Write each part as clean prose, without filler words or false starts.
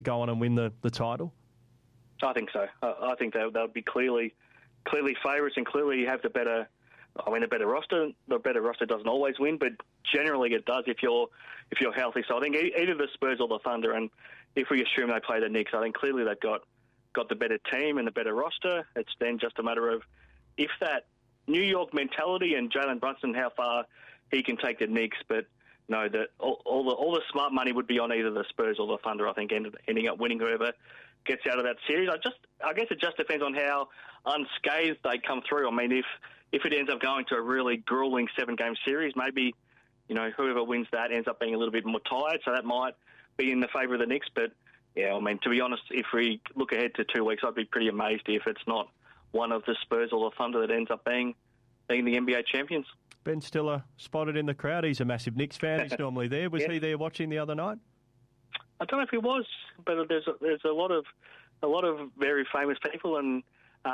go on and win the title? I think so. I think they'll be clearly favourites, and clearly have the better roster. The better roster doesn't always win, but generally it does if you're healthy. So I think either the Spurs or the Thunder, and if we assume they play the Knicks, I think clearly they've got the better team and the better roster. It's then just a matter of if that New York mentality and Jalen Brunson, how far he can take the Knicks. But no, all the smart money would be on either the Spurs or the Thunder, I think, ending up winning whoever gets out of that series. I guess it just depends on how unscathed they come through. I mean, if it ends up going to a really grueling 7-game series, maybe, whoever wins that ends up being a little bit more tired, so that might be in the favour of the Knicks. But, yeah, I mean, to be honest, if we look ahead to 2 weeks, I'd be pretty amazed if it's not one of the Spurs or the Thunder that ends up being the NBA champions. Ben Stiller spotted in the crowd. He's a massive Knicks fan. He's normally there. Was he there watching the other night? I don't know if he was, but there's a lot of very famous people, and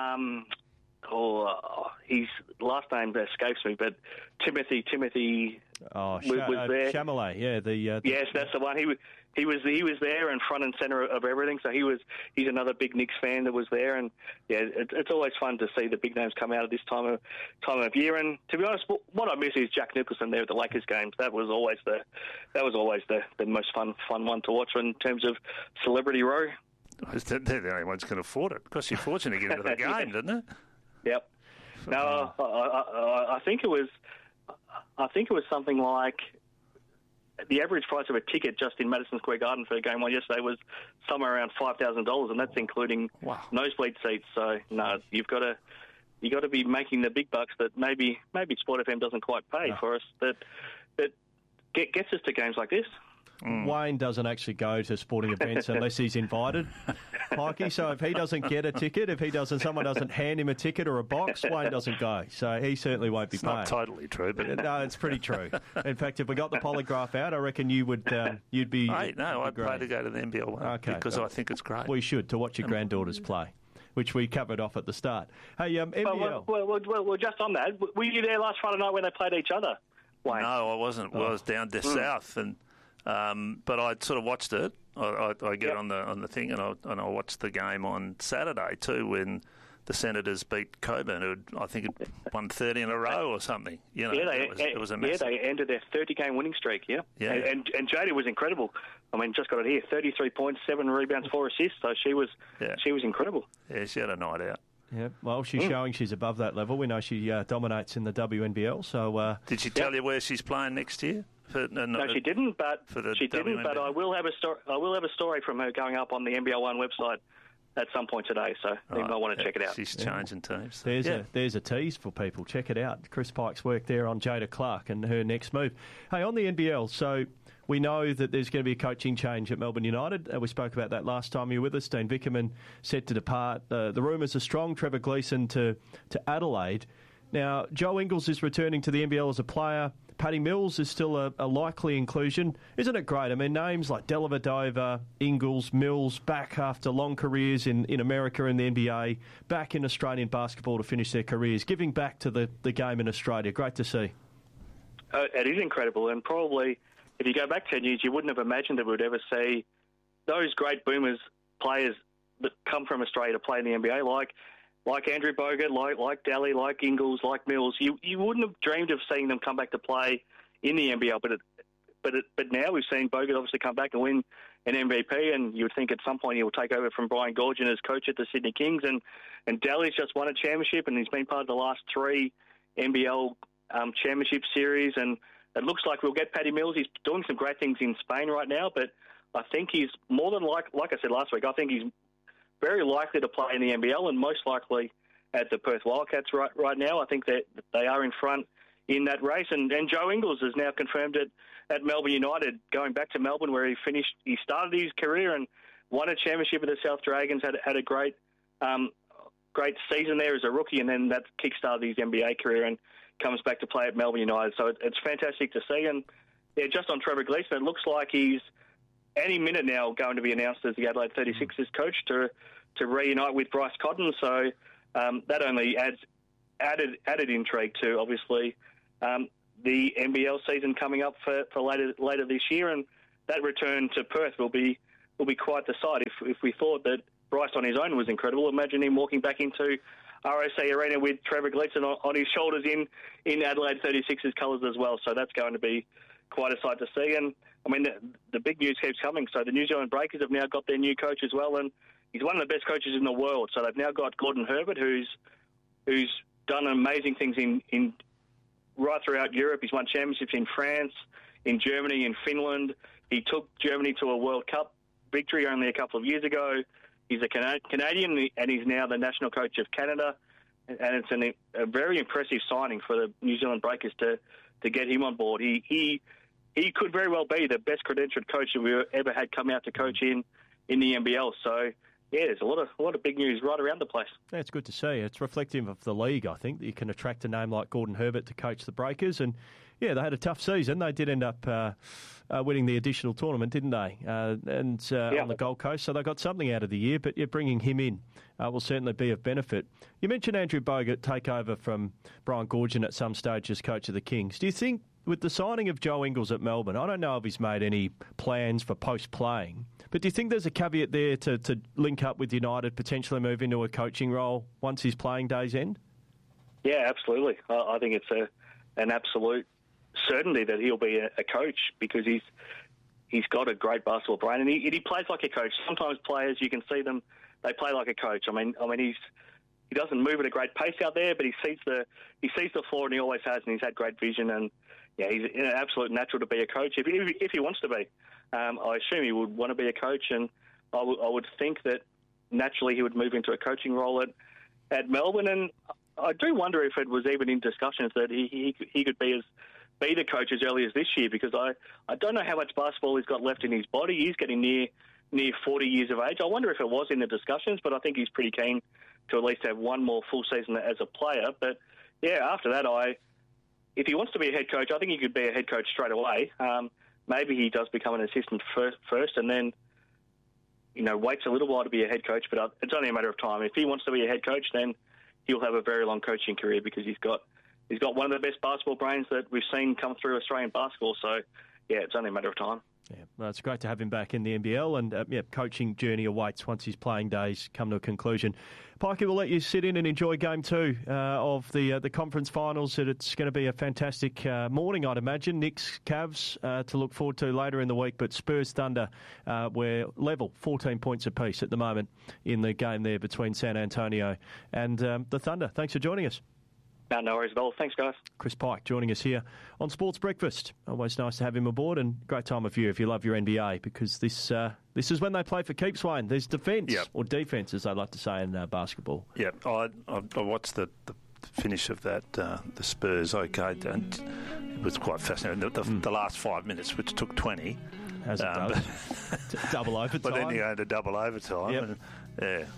his last name escapes me, but Timothy was there. Chalamet, yeah, yes, that's the one. He was there and front and centre of everything. So he's another big Knicks fan that was there, and yeah, it's always fun to see the big names come out at this time of year. And to be honest, what I miss is Jack Nicholson there at the Lakers games. That was always the most fun one to watch in terms of celebrity row. They're the only ones who can afford it. It cost you a fortune to get into the game, didn't it? Yep. No, I think it was something like the average price of a ticket just in Madison Square Garden for game one yesterday was somewhere around $5,000, and that's including nosebleed seats. So no, you got to be making the big bucks that maybe Sport FM doesn't quite pay for us. That gets us to games like this. Wayne doesn't actually go to sporting events unless he's invited, Mikey. So if he doesn't get a ticket, someone doesn't hand him a ticket or a box, Wayne doesn't go. So he certainly won't be paying. It's not totally true, but no, it's pretty true. In fact, if we got the polygraph out, I reckon you'd be. I'd pay to go to the NBL one because I think it's great. We should, to watch your granddaughters play, which we covered off at the start. Hey, NBL. Well, just on that, were you there last Friday night when they played each other, Wayne? No, I wasn't. Well, I was down south and. But I sort of watched it. I get on the thing, and I watched the game on Saturday too when the Senators beat Coburn, who I think had won 30 in a row or something. It was a mess. Yeah, they ended their 30-game winning streak. Yeah. And Jada was incredible. I mean, just got it here: 33 points, 7 rebounds, 4 assists. So she was incredible. Yeah, she had a night out. Yeah, well, she's showing she's above that level. We know she dominates in the WNBL. So, did she tell you where she's playing next year? No, she didn't. But But I will have a story from her going up on the NBL One website at some point today. So you might want to check it out. She's changing teams. So. There's a tease for people. Check it out. Chris Pike's work there on Jada Clark and her next move. Hey, on the NBL, so we know that there's going to be a coaching change at Melbourne United. We spoke about that last time you were with us. Dean Vickerman set to depart. The rumours are strong. Trevor Gleeson to Adelaide. Now, Joe Ingles is returning to the NBL as a player. Paddy Mills is still a likely inclusion. Isn't it great? I mean, names like Dellavedova, Ingles, Mills, back after long careers in America and the NBA, back in Australian basketball to finish their careers, giving back to the game in Australia. Great to see. It is incredible, and probably if you go back 10 years, you wouldn't have imagined that we would ever see those great boomers players that come from Australia to play in the NBA, like Andrew Bogut, like Daly, like Ingles, like Mills. You wouldn't have dreamed of seeing them come back to play in the NBL, but now we've seen Bogut obviously come back and win an MVP, and you would think at some point he will take over from Brian Goorjian as coach at the Sydney Kings, and Daly's just won a championship, and he's been part of the last 3 NBL championship series, and it looks like we'll get Paddy Mills. He's doing some great things in Spain right now, but I think he's more than like I said last week, I think he's very likely to play in the NBL and most likely at the Perth Wildcats right now. I think that they are in front in that race. And Joe Ingles is now confirmed at Melbourne United, going back to Melbourne where he started his career and won a championship with the South Dragons, had a great season there as a rookie, and then that kick-started his NBA career and comes back to play at Melbourne United. So it's fantastic to see. And just on Trevor Gleeson, it looks like he's any minute now going to be announced as the Adelaide 36ers coach to reunite with Bryce Cotton. So that only adds added intrigue to obviously the NBL season coming up for later this year, and that return to Perth will be will be quite the sight. If we thought that Bryce on his own was incredible, imagine him walking back into RAC Arena with Trevor Gleeson on his shoulders in Adelaide 36ers colours as well. So that's going to be quite a sight to see. And, I mean, the big news keeps coming. So the New Zealand Breakers have now got their new coach as well, and he's one of the best coaches in the world. So they've now got Gordon Herbert, who's done amazing things in right throughout Europe. He's won championships in France, in Germany, in Finland. He took Germany to a World Cup victory only a couple of years ago. He's a Canadian, and he's now the national coach of Canada. And it's a very impressive signing for the New Zealand Breakers to get him on board. He could very well be the best credentialed coach that we've ever had come out to coach in the NBL. So, yeah, there's a lot of big news right around the place. Yeah, it's good to see. It's reflective of the league, I think, that you can attract a name like Gordon Herbert to coach the Breakers. And, yeah, they had a tough season. They did end up winning the additional tournament, didn't they? On the Gold Coast. So they got something out of the year. But, yeah, bringing him in will certainly be of benefit. You mentioned Andrew Bogut take over from Brian Goorjian at some stage as coach of the Kings. Do you think with the signing of Joe Ingles at Melbourne, I don't know if he's made any plans for post-playing, but do you think there's a caveat there to link up with United, potentially move into a coaching role once his playing days end? Yeah, absolutely. I think it's an absolute certainty that he'll be a coach because he's got a great basketball brain and he plays like a coach. Sometimes players, you can see them, they play like a coach. I mean, he doesn't move at a great pace out there, but he sees the floor and he always has, and he's had great vision. And yeah, he's an absolute natural to be a coach if he wants to be. I assume he would want to be a coach, and I would think that naturally he would move into a coaching role at Melbourne. And I do wonder if it was even in discussions that he could be the coach as early as this year, because I don't know how much basketball he's got left in his body. He's getting near 40 years of age. I wonder if it was in the discussions, but I think he's pretty keen to at least have one more full season as a player. But yeah, after that, if he wants to be a head coach, I think he could be a head coach straight away. Maybe he does become an assistant first and then, waits a little while to be a head coach, but it's only a matter of time. If he wants to be a head coach, then he'll have a very long coaching career because he's got one of the best basketball brains that we've seen come through Australian basketball. So, yeah, it's only a matter of time. Yeah, well, it's great to have him back in the NBL, and coaching journey awaits once his playing days come to a conclusion. Pikey, we'll let you sit in and enjoy Game 2 of the conference finals. It's going to be a fantastic morning, I'd imagine. Knicks, Cavs to look forward to later in the week, but Spurs, Thunder, we're level, 14 points apiece at the moment in the game there between San Antonio and the Thunder. Thanks for joining us. No worries at all. Thanks, guys. Chris Pike joining us here on Sports Breakfast. Always nice to have him aboard, and great time of year if you love your NBA, because this is when they play for keeps, Wayne. There's defence, or defence, as they like to say in basketball. Yeah, I watched the finish of that, the Spurs, and it was quite fascinating. The last 5 minutes, which took 20. As it does. Double overtime. But then you go to double overtime. Yep.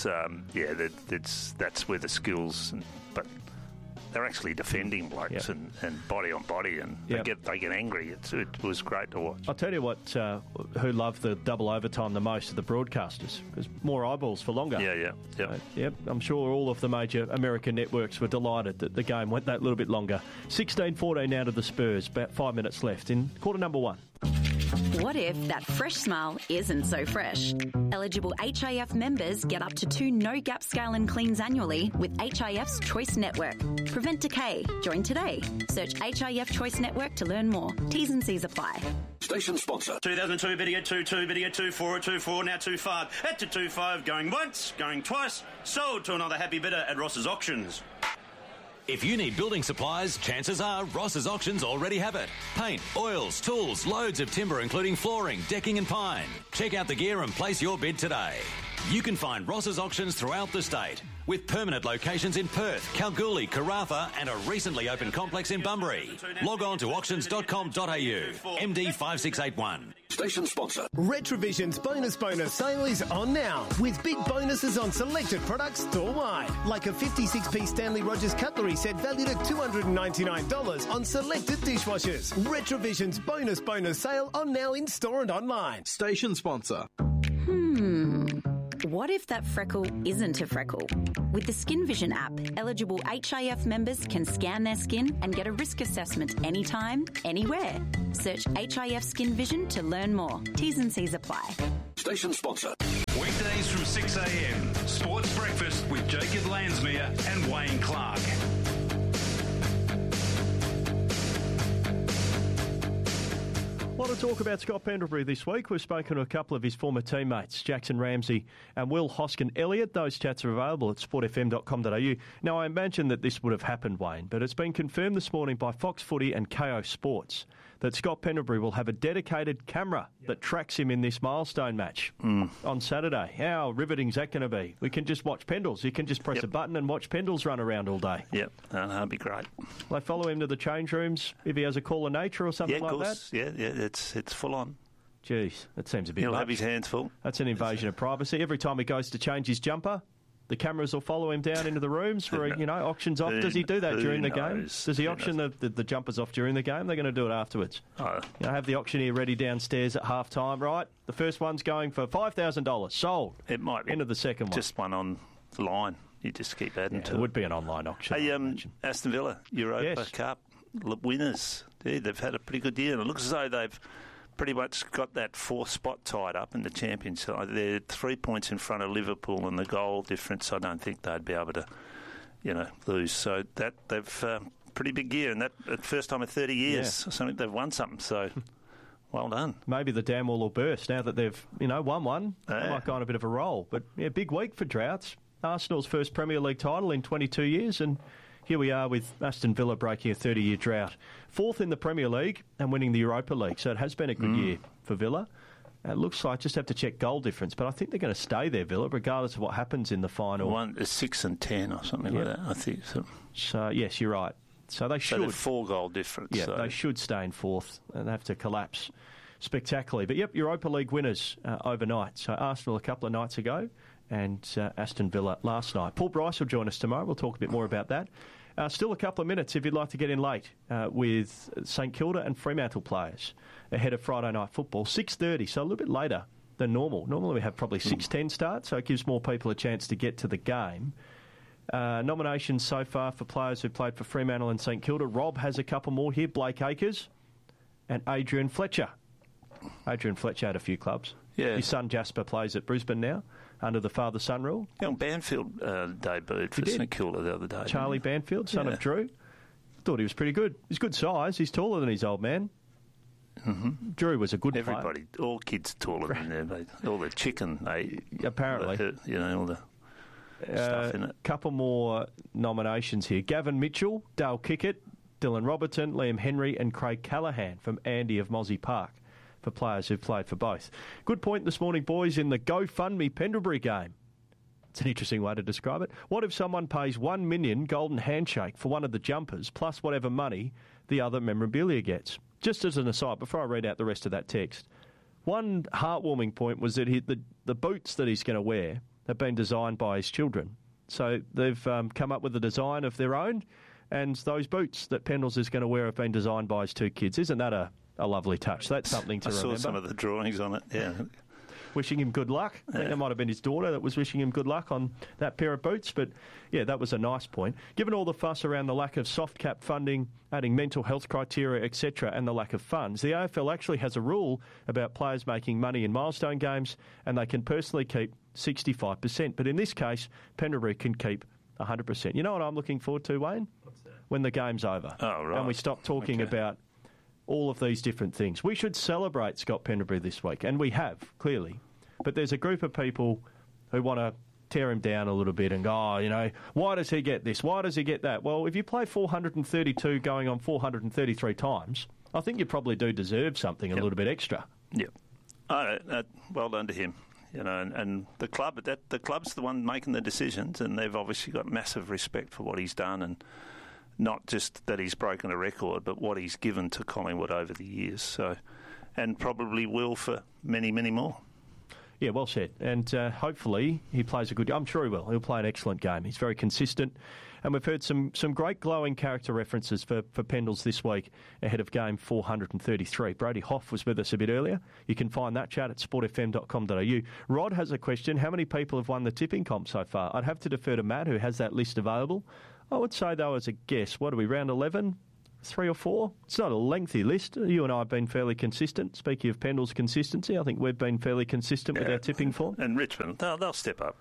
That's where the skills... But they're actually defending blokes and body on body, and they get angry. It was great to watch. I'll tell you what, who loved the double overtime the most are the broadcasters, because more eyeballs for longer. I'm sure all of the major American networks were delighted that the game went that little bit longer. 16-14 now to the Spurs, about 5 minutes left in quarter number 1. What if that fresh smile isn't so fresh? Eligible HIF members get up to 2 no-gap scale and cleans annually with HIF's Choice Network. Prevent decay. Join today. Search HIF Choice Network to learn more. T's and C's apply. Station sponsor. 2002, better get 2-2, better get 2-4, 2-4, now 2-5. At to 2-5, going once, going twice. Sold to another happy bidder at Ross's Auctions. If you need building supplies, chances are Ross's Auctions already have it. Paint, oils, tools, loads of timber including flooring, decking and pine. Check out the gear and place your bid today. You can find Ross's Auctions throughout the state, with permanent locations in Perth, Kalgoorlie, Karratha and a recently opened complex in Bunbury. Log on to auctions.com.au. MD 5681. Station sponsor. Retrovision's bonus sale is on now, with big bonuses on selected products store-wide, like a 56-piece Stanley Rogers cutlery set valued at $299 on selected dishwashers. Retrovision's bonus sale on now in store and online. Station sponsor. What if that freckle isn't a freckle? With the Skin Vision app, eligible HIF members can scan their skin and get a risk assessment anytime, anywhere. Search HIF Skin Vision to learn more. T's and C's apply. Station sponsor. Weekdays from 6 a.m. Sports Breakfast with Jacob Lansmere and Wayne Clark. A lot of talk about Scott Pendlebury this week. We've spoken to a couple of his former teammates, Jackson Ramsey and Will Hoskin-Elliott. Those chats are available at sportfm.com.au. Now, I imagine that this would have happened, Wayne, but it's been confirmed this morning by Fox Footy and KO Sports that Scott Pendlebury will have a dedicated camera that tracks him in this milestone match on Saturday. How riveting is that going to be? We can just watch Pendles. You can just press a button and watch Pendles run around all day. Yep, that'd be great. They follow him to the change rooms if he has a call of nature or something like that? Yeah, it's full on. Jeez, that seems a bit He'll much. have his hands full. That's an invasion of privacy. Every time he goes to change his jumper, the cameras will follow him down into the rooms for, auctions off. Does he do that during the game? Does he auction the jumpers off during the game? They're going to do it afterwards. Have the auctioneer ready downstairs at half-time, right? The first one's going for $5,000. Sold. It might be. Into the second one. Just one on the line. You just keep adding to it. It would be an online auction. Hey, Aston Villa, Europa Cup winners. Yeah, they've had a pretty good year. And it looks as though they've pretty much got that fourth spot tied up in the Championship. They're 3 points in front of Liverpool, and the goal difference, I don't think they'd be able to, lose. So that they've pretty big year, and that first time in 30 years, I think they've won something. So well done. Maybe the dam wall will burst now that they've won one. They might go on a bit of a roll, but big week for Droughts. Arsenal's first Premier League title in 22 years, and here we are with Aston Villa breaking a 30-year drought. Fourth in the Premier League and winning the Europa League. So it has been a good year for Villa. It looks like, just have to check goal difference, but I think they're going to stay there, Villa, regardless of what happens in the final. One is 6 and 10 or something like that, I think. So, yes, you're right. So they should. So 4-goal difference. Yeah, they should stay in fourth and have to collapse spectacularly. But, Europa League winners overnight. So Arsenal a couple of nights ago and Aston Villa last night. Paul Bryce will join us tomorrow. We'll talk a bit more about that. Still a couple of minutes if you'd like to get in late with St Kilda and Fremantle players ahead of Friday night football. 6:30, so a little bit later than normal. Normally we have probably 6:10 start, so it gives more people a chance to get to the game. Nominations so far for players who played for Fremantle and St Kilda. Rob has a couple more here. Blake Acres and Adrian Fletcher. Adrian Fletcher had a few clubs. Yeah. His son Jasper plays at Brisbane now under the father-son rule. Young Banfield debuted for St Kilda the other day. Charlie Banfield, son of Drew. Thought he was pretty good. He's good size. He's taller than his old man. Mm-hmm. Drew was a good Everybody, player. All kids taller than them. All the chicken, apparently. All the stuff in it. Couple more nominations here. Gavin Mitchell, Dale Kickett, Dylan Robertson, Liam Henry and Craig Callaghan from Andy of Mozzie Park for players who've played for both. Good point this morning, boys, in the GoFundMe Pendlebury game. It's an interesting way to describe it. What if someone pays $1 million golden handshake for one of the jumpers plus whatever money the other memorabilia gets? Just as an aside, before I read out the rest of that text, one heartwarming point was that the boots that he's going to wear have been designed by his children. So they've come up with a design of their own, and those boots that Pendles is going to wear have been designed by his two kids. Isn't that a lovely touch? That's something to remember. I saw some of the drawings on it, yeah. Wishing him good luck. I think it might have been his daughter that was wishing him good luck on that pair of boots. But, yeah, that was a nice point. Given all the fuss around the lack of soft cap funding, adding mental health criteria, etc., and the lack of funds, the AFL actually has a rule about players making money in milestone games, and they can personally keep 65%. But in this case, Pendlebury can keep 100%. You know what I'm looking forward to, Wayne? What's that? When the game's over. Oh, right. And we stop talking about all of these different things. We should celebrate Scott Pendlebury this week, and we have, clearly. But there's a group of people who want to tear him down a little bit and go, why does he get this? Why does he get that? Well, if you play 432 going on 433 times, I think you probably do deserve something a little bit extra. Yep. Well done to him. And the club, the club's the one making the decisions, and they've obviously got massive respect for what he's done, and not just that he's broken a record, but what he's given to Collingwood over the years. So, and probably will for many, many more. Yeah, well said. And hopefully he plays a good game. I'm sure he will. He'll play an excellent game. He's very consistent. And we've heard some great glowing character references for Pendles this week ahead of game 433. Brody Hoff was with us a bit earlier. You can find that chat at sportfm.com.au. Rod has a question. How many people have won the tipping comp so far? I'd have to defer to Matt, who has that list available. I would say, though, as a guess, what are we, round 11? 3 or 4. It's not a lengthy list. You and I have been fairly consistent. Speaking of Pendle's consistency, I think we've been fairly consistent with our tipping form. And Richmond, they'll step up.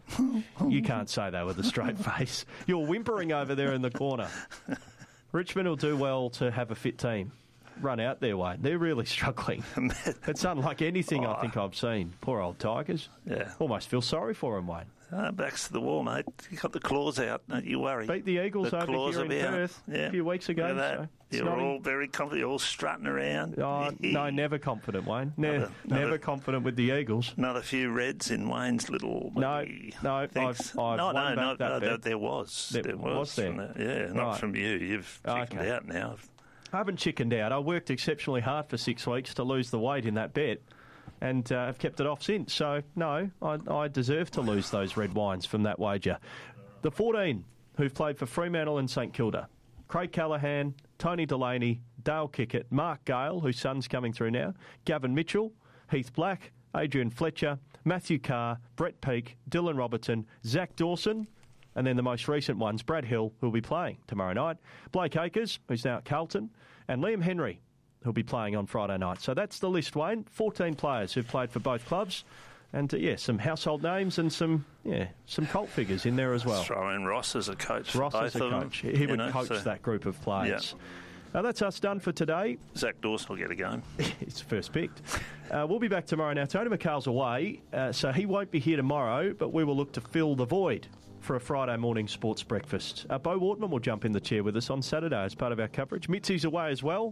You can't say that with a straight face. You're whimpering over there in the corner. Richmond will do well to have a fit team. Run out their way. They're really struggling. It's unlike anything I think I've seen. Poor old Tigers. Yeah. Almost feel sorry for them, Wayne. Backs to the wall, mate. You got the claws out, don't you worry. Beat the Eagles over here in Perth a few weeks ago. So you're all very confident. You're all strutting around. Oh, no, never confident, Wayne. Never confident with the Eagles. Another few reds in Wayne's little... No, I've won back that bet. There was. Was there? Not from you. You've chickened out now. I haven't chickened out. I worked exceptionally hard for 6 weeks to lose the weight in that bet, and I've kept it off since. So, no, I deserve to lose those red wines from that wager. The 14 who've played for Fremantle and St Kilda: Craig Callaghan, Tony Delaney, Dale Kickett, Mark Gale, whose son's coming through now, Gavin Mitchell, Heath Black, Adrian Fletcher, Matthew Carr, Brett Peake, Dylan Robertson, Zach Dawson, and then the most recent ones, Brad Hill, who'll be playing tomorrow night, Blake Acres, who's now at Carlton, and Liam Henry, who'll be playing on Friday night. So that's the list, Wayne. 14 players who've played for both clubs. And, some household names and some cult figures in there as well. Throw in Ross as a coach. Ross as a coach. He would coach that group of players. Yeah. Now, that's us done for today. Zach Dawson will get a game. He's first picked. We'll be back tomorrow. Now, Tony McCall's away, so he won't be here tomorrow, but we will look to fill the void for a Friday morning sports breakfast. Beau Wardman will jump in the chair with us on Saturday as part of our coverage. Mitzi's away as well.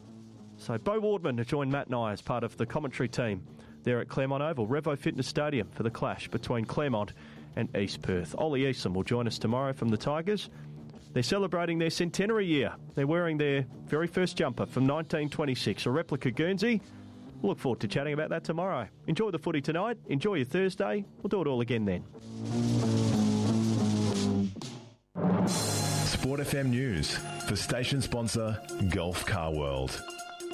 So Beau Wardman to join Matt and I as part of the commentary team there at Claremont Oval, Revo Fitness Stadium, for the clash between Claremont and East Perth. Ollie Eastham will join us tomorrow from the Tigers. They're celebrating their centenary year. They're wearing their very first jumper from 1926, a replica Guernsey. We'll look forward to chatting about that tomorrow. Enjoy the footy tonight. Enjoy your Thursday. We'll do it all again then. Sport FM News for station sponsor Gulf Car World.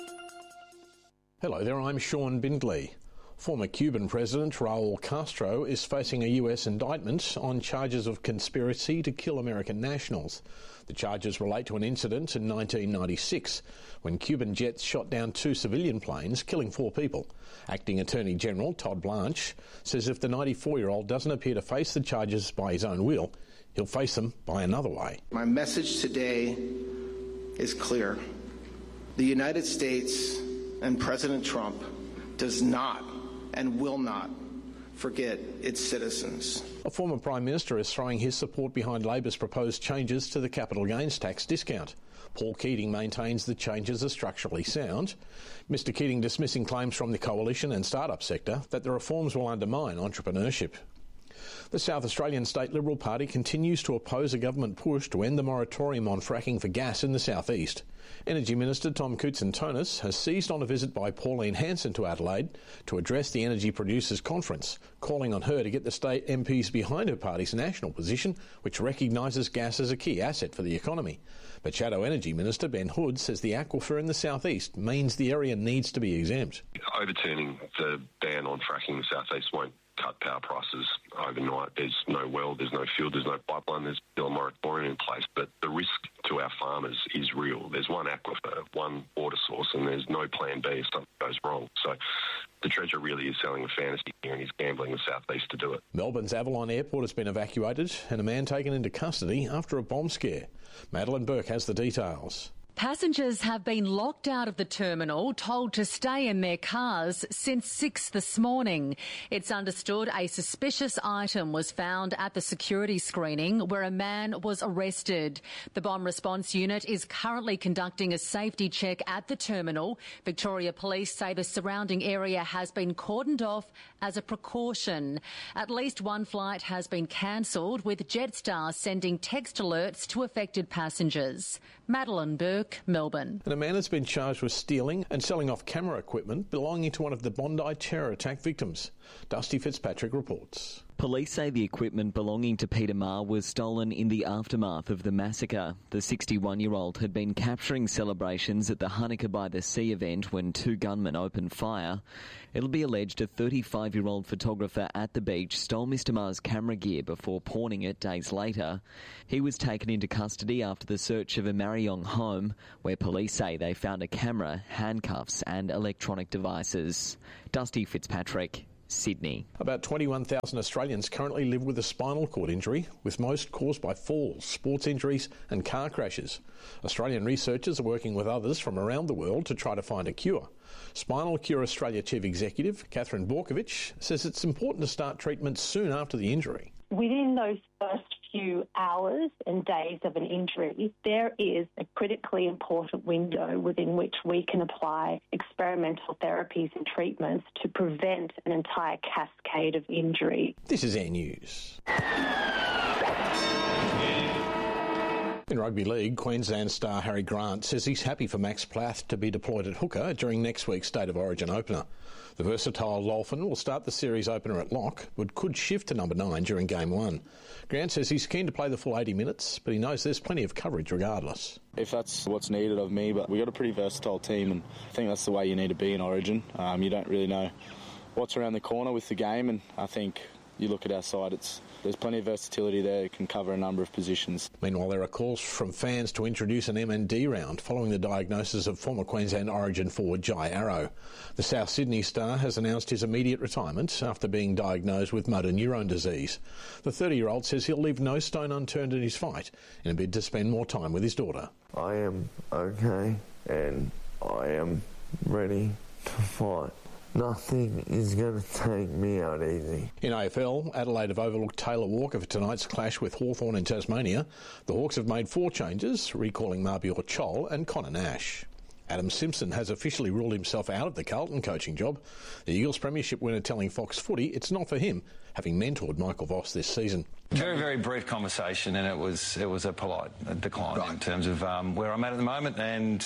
Hello there, I'm Sean Bindley. Former Cuban President Raul Castro is facing a US indictment on charges of conspiracy to kill American nationals. The charges relate to an incident in 1996 when Cuban jets shot down 2 civilian planes, killing 4 people. Acting Attorney General Todd Blanche says if the 94-year-old doesn't appear to face the charges by his own will, he'll face them by another way. My message today is clear. The United States and President Trump does not and will not forget its citizens. A former Prime Minister is throwing his support behind Labor's proposed changes to the capital gains tax discount. Paul Keating maintains the changes are structurally sound. Mr Keating dismissing claims from the coalition and start-up sector that the reforms will undermine entrepreneurship. The South Australian State Liberal Party continues to oppose a government push to end the moratorium on fracking for gas in the southeast. Energy Minister Tom Koutsantonis has seized on a visit by Pauline Hanson to Adelaide to address the Energy Producers Conference, calling on her to get the state MPs behind her party's national position, which recognises gas as a key asset for the economy. But Shadow Energy Minister Ben Hood says the aquifer in the southeast means the area needs to be exempt. Overturning the ban on fracking in the southeast won't cut power prices overnight. There's no well, there's no field, there's no pipeline, there's still a moratorium in place. But the risk to our farmers is real. There's one aquifer, one water source, and there's no plan B if something goes wrong. So the Treasurer really is selling a fantasy here and he's gambling the southeast to do it. Melbourne's Avalon Airport has been evacuated and a man taken into custody after a bomb scare. Madeline Burke has the details. Passengers have been locked out of the terminal, told to stay in their cars since 6 this morning. It's understood a suspicious item was found at the security screening where a man was arrested. The bomb response unit is currently conducting a safety check at the terminal. Victoria Police say the surrounding area has been cordoned off as a precaution. At least one flight has been cancelled, with Jetstar sending text alerts to affected passengers. Madeline Burke, Melbourne. And a man has been charged with stealing and selling off camera equipment belonging to one of the Bondi terror attack victims. Dusty Fitzpatrick reports. Police say the equipment belonging to Peter Marr was stolen in the aftermath of the massacre. The 61-year-old had been capturing celebrations at the Hanukkah by the Sea event when two gunmen opened fire. It'll be alleged a 35-year-old photographer at the beach stole Mr Marr's camera gear before pawning it days later. He was taken into custody after the search of a Marryong home, where police say they found a camera, handcuffs and electronic devices. Dusty Fitzpatrick, Sydney. About 21,000 Australians currently live with a spinal cord injury, with most caused by falls, sports injuries and car crashes. Australian researchers are working with others from around the world to try to find a cure. Spinal Cure Australia Chief Executive Catherine Borkovich says it's important to start treatment soon after the injury. Within those first few hours and days of an injury, there is a critically important window within which we can apply experimental therapies and treatments to prevent an entire cascade of injury. This is Air News. In rugby league, Queensland star Harry Grant says he's happy for Max Plath to be deployed at hooker during next week's State of Origin opener. The versatile Dolphin will start the series opener at lock, but could shift to number 9 during Game 1. Grant says he's keen to play the full 80 minutes, but he knows there's plenty of coverage regardless. If that's what's needed of me, but we've got a pretty versatile team, and I think that's the way you need to be in Origin. You don't really know what's around the corner with the game, and I think you look at our side, there's plenty of versatility there. It can cover a number of positions. Meanwhile, there are calls from fans to introduce an MND round following the diagnosis of former Queensland Origin forward Jai Arrow. The South Sydney star has announced his immediate retirement after being diagnosed with motor neurone disease. The 30-year-old says he'll leave no stone unturned in his fight in a bid to spend more time with his daughter. I am okay and I am ready to fight. Nothing is going to take me out easy. In AFL, Adelaide have overlooked Taylor Walker for tonight's clash with Hawthorn in Tasmania. The Hawks have made 4 changes, recalling Marbior Chol and Connor Nash. Adam Simpson has officially ruled himself out of the Carlton coaching job. The Eagles premiership winner telling Fox Footy it's not for him, having mentored Michael Voss this season. Very, very brief conversation, and it was a polite decline in terms of where I'm at the moment, and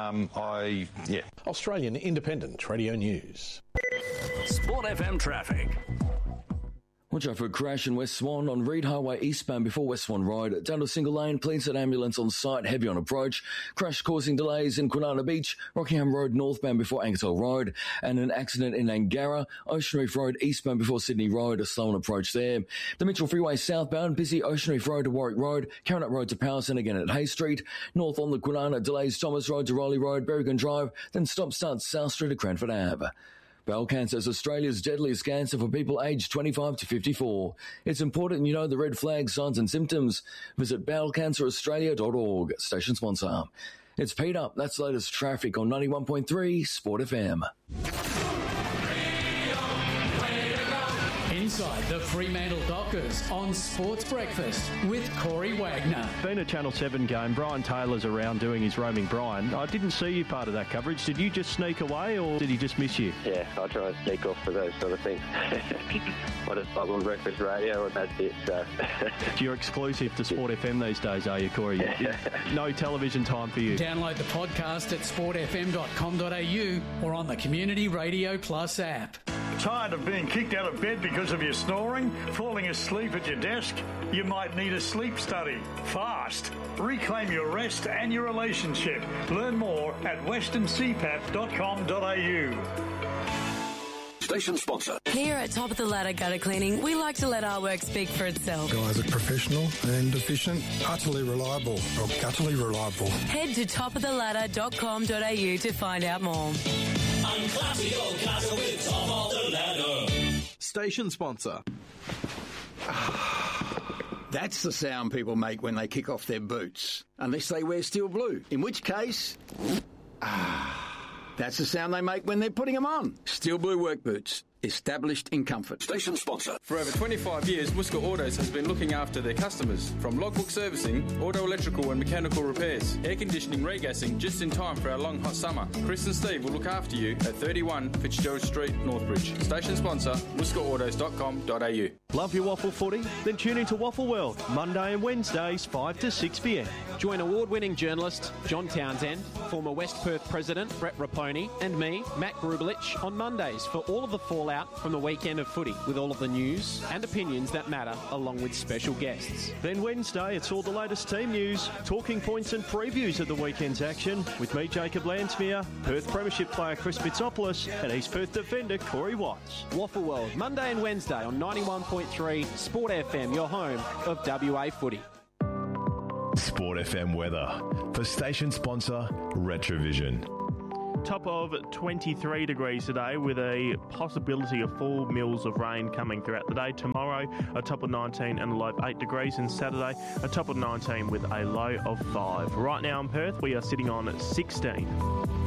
Australian Independent Radio News. Sport FM traffic. Watch out for a crash in West Swan on Reed Highway eastbound before West Swan Road. Down to single lane, police and ambulance on site, heavy on approach. Crash causing delays in Kwinana Beach, Rockingham Road northbound before Ankersall Road. And an accident in Angara, Ocean Reef Road eastbound before Sydney Road, a slow on approach there. The Mitchell Freeway southbound, busy Ocean Reef Road to Warwick Road, Carronut Road to Powerson again at Hay Street. North on the Kwinana, delays Thomas Road to Rowley Road, Berrigan Drive, then stop-start South Street to Cranford Ave. Bowel cancer is Australia's deadliest cancer for people aged 25 to 54. It's important you know the red flag signs and symptoms. Visit bowelcanceraustralia.org. Station sponsor. It's Peter. That's the latest traffic on 91.3 Sport FM. Inside the Fremantle Dockers on Sports Breakfast with Corey Wagner. Been a Channel 7 game. Brian Taylor's around doing his roaming Brian. I didn't see you part of that coverage. Did you just sneak away or did he just miss you? Yeah, I try and sneak off for those sort of things. I just bug on breakfast radio and that's it. So. You're exclusive to Sport FM these days, are you, Corey? No television time for you. Download the podcast at sportfm.com.au or on the Community Radio Plus app. Tired of being kicked out of bed because of your snoring? Falling asleep at your desk? You might need a sleep study. Fast. Reclaim your rest and your relationship. Learn more at westerncpap.com.au. Station sponsor. Here at Top of the Ladder Gutter Cleaning, we like to let our work speak for itself. Guys are professional and efficient, utterly reliable, or gutterly reliable. Head to topoftheladder.com.au to find out more. Unclassy old gutter with Top of the Ladder. Station sponsor. That's the sound people make when they kick off their boots. Unless they wear steel blue. In which case... That's the sound they make when they're putting them on. Steel blue work boots. Established in comfort. Station sponsor. For over 25 years, Woosker Autos has been looking after their customers. From logbook servicing, auto electrical and mechanical repairs, air conditioning, regassing, just in time for our long hot summer. Chris and Steve will look after you at 31 Fitzgerald Street, Northbridge. Station sponsor, wooskautos.com.au. Love your waffle footy? Then tune into Waffle World, Monday and Wednesdays, 5 to 6 p.m. Join award-winning journalist John Townsend, former West Perth President Brett Raponi, and me, Matt Grubelich, on Mondays for all of the fallout all out from the weekend of footy with all of the news and opinions that matter, along with special guests. Then Wednesday, it's all the latest team news, talking points and previews of the weekend's action with me, Jacob Lansmere, Perth Premiership player Chris Fitzopolis and East Perth defender Corey Watts. Waffle World, Monday and Wednesday on 91.3 Sport FM, your home of WA footy. Sport FM weather for station sponsor Retrovision. Top of 23 degrees today with a possibility of full mils of rain coming throughout the day. Tomorrow, a top of 19 and a low of 8 degrees. And Saturday, a top of 19 with a low of 5. Right now in Perth, we are sitting on 16.